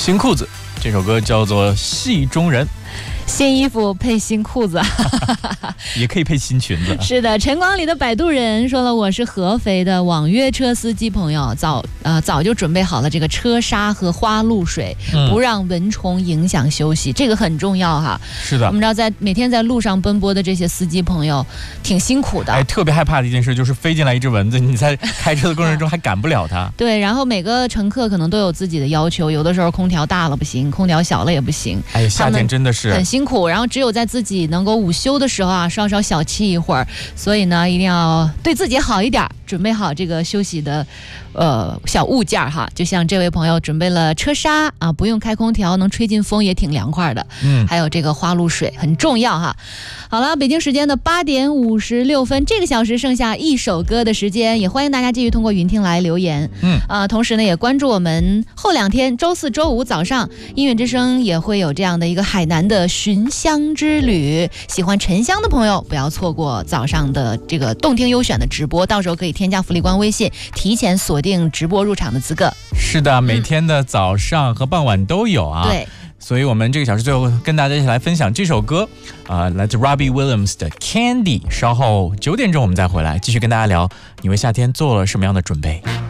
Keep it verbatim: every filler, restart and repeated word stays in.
新裤子，这首歌叫做《戏中人》。 新衣服配新裤子也可以配新裙子。 是的，晨光里的摆渡人说了，我是合肥的网约车司机朋友，早呃早就准备好了这个车砂和花露水、嗯、不让蚊虫影响休息，这个很重要哈。 是的， 我们知道在每天在路上奔波的这些司机朋友挺辛苦的， 哎，特别害怕的一件事就是飞进来一只蚊子，你在开车的过程中还赶不了它。 对，然后每个乘客可能都有自己的要求，有的时候空调大了不行，空调小了也不行。 哎呀，夏天真的是很辛苦，然后只有在自己能够午休的时候啊，稍稍小憩一会儿。所以呢，一定要对自己好一点，准备好这个休息的呃小物件哈。就像这位朋友准备了车砂啊，不用开空调，能吹进风也挺凉快的。嗯，还有这个花露水很重要哈。好了，北京时间的八点五十六分，这个小时剩下一首歌的时间，也欢迎大家继续通过云听来留言。嗯啊、呃，同时呢，也关注我们后两天周四周五早上音乐之声也会有这样的一个海南的寻香之旅，喜欢沉香的朋友不要错过早上的这个动听优选的直播，到时候可以添加福利官微信，提前锁定直播入场的资格。 是的，每天的早上和傍晚都有啊。 对。 所以我们这个小时最后跟大家一起来分享这首歌，啊、呃，来自 Robbie Williams 的 Candy。稍后九点钟我们再回来，继续跟大家聊你为夏天做了什么样的准备。